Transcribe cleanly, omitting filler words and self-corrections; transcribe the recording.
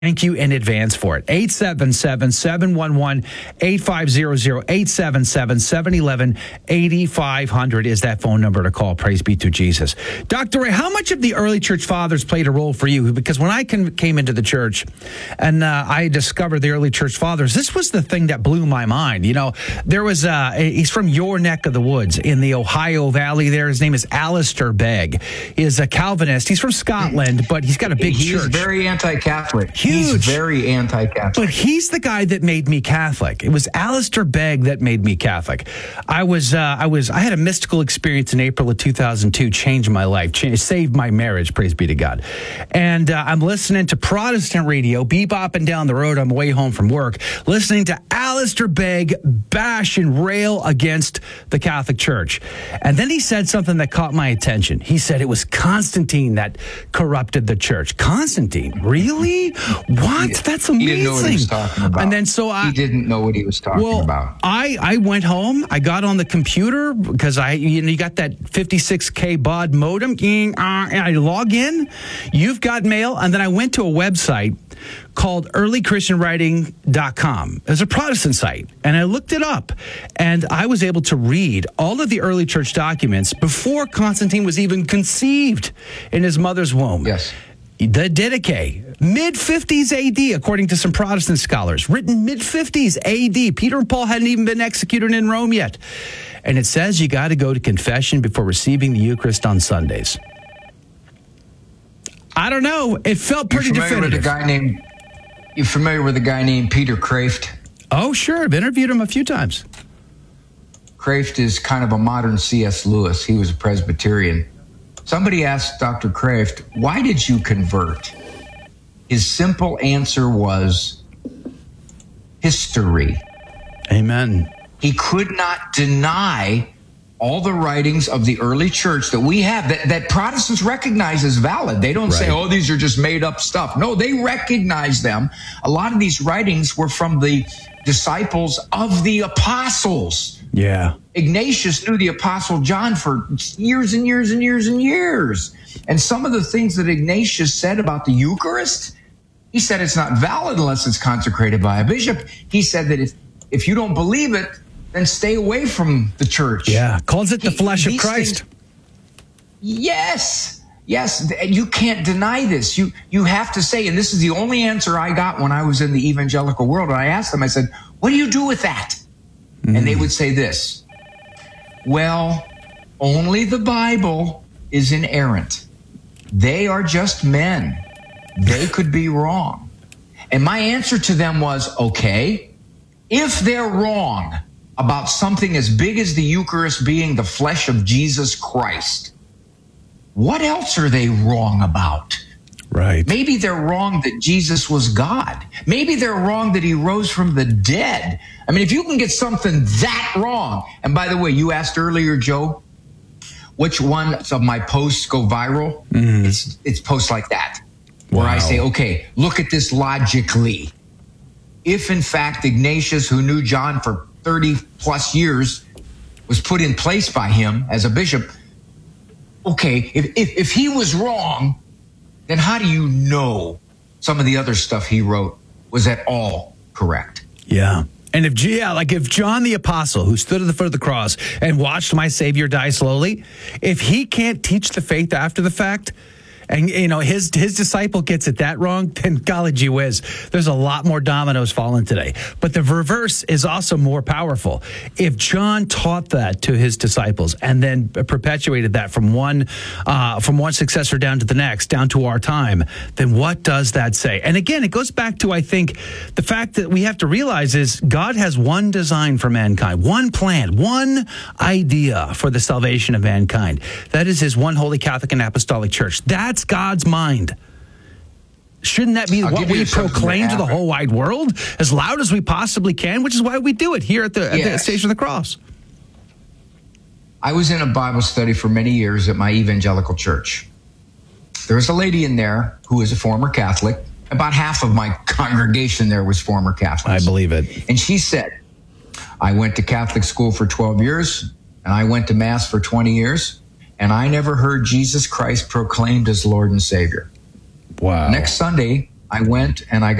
Thank you in advance for it. 877-711-8500, 877-711-8500 is that phone number to call. Praise be to Jesus. Dr. Ray, how much of the early church fathers played a role for you? Because when I came into the church and I discovered the early church fathers, this was the thing that blew my mind. You know, there was, he's from your neck of the woods in the Ohio Valley there. His name is Alistair Begg. He is a Calvinist. He's from Scotland, but he's got a big church. He's very anti-Catholic. Huge. He's very anti-Catholic. But he's the guy that made me Catholic. It was Alistair Begg that made me Catholic. I had a mystical experience in April of 2002, changed my life, saved my marriage, praise be to God. And I'm listening to Protestant radio, bebopping down the road on the way home from work, listening to Alistair Begg bash and rail against the Catholic Church. And then he said something that caught my attention. He said it was Constantine that corrupted the church. Constantine? Really? What? That's amazing. He didn't know what he was talking about. And then he didn't know what he was talking about. I went home. I got on the computer because you got that 56K baud modem. I log in. You've got mail. And then I went to a website called earlychristianwriting.com. It's a Protestant site. And I looked it up. And I was able to read all of the early church documents before Constantine was even conceived in his mother's womb. Yes. The Didache, mid-50s AD, according to some Protestant scholars. Written mid-50s AD. Peter and Paul hadn't even been executed in Rome yet. And it says you got to go to confession before receiving the Eucharist on Sundays. I don't know. It felt pretty definitive. You familiar with a guy named Peter Kreeft? Oh, sure. I've interviewed him a few times. Kreeft is kind of a modern C.S. Lewis. He was a Presbyterian. Somebody asked Dr. Kreeft, why did you convert? His simple answer was history. Amen. He could not deny all the writings of the early church that we have, that Protestants recognize as valid. They don't say, oh, these are just made up stuff. No, they recognize them. A lot of these writings were from the disciples of the apostles. Yeah. Ignatius knew the Apostle John for years and years and years and years. And some of the things that Ignatius said about the Eucharist, he said it's not valid unless it's consecrated by a bishop. He said that if you don't believe it, then stay away from the church. Yeah, calls it the flesh of Christ. Yes, you can't deny this. You have to say, and this is the only answer I got when I was in the evangelical world. And I asked them, I said, what do you do with that? And they would say this, well, only the Bible is inerrant. They are just men. They could be wrong. And my answer to them was, okay, if they're wrong about something as big as the Eucharist being the flesh of Jesus Christ, what else are they wrong about? Right. Maybe they're wrong that Jesus was God. Maybe they're wrong that he rose from the dead. I mean, if you can get something that wrong, and by the way, you asked earlier, Joe, which ones of my posts go viral? It's posts like that, where I say, okay, look at this logically. If in fact Ignatius, who knew John for 30 plus years, was put in place by him as a bishop, okay, if he was wrong, then how do you know some of the other stuff he wrote was at all correct? Yeah. And if John the Apostle, who stood at the foot of the cross and watched my Savior die slowly, if he can't teach the faith after the fact, and his disciple gets it that wrong, then golly gee whiz, there's a lot more dominoes falling today. But the reverse is also more powerful. If John taught that to his disciples and then perpetuated that from one successor down to the next, down to our time, then what does that say? And again, it goes back to, I think, the fact that we have to realize is God has one design for mankind, one plan, one idea for the salvation of mankind. That is his one holy Catholic and Apostolic Church. That's God's mind. Shouldn't that be what we proclaim to the whole wide world as loud as we possibly can, which is why we do it here at the Station of the Cross? I was in a Bible study for many years at my evangelical church. There was a lady in there who was a former Catholic. About half of my congregation there was former Catholics. I believe it. And she said, I went to Catholic school for 12 years, and I went to Mass for 20 years, and I never heard Jesus Christ proclaimed as Lord and Savior. Wow. Next Sunday, I went and I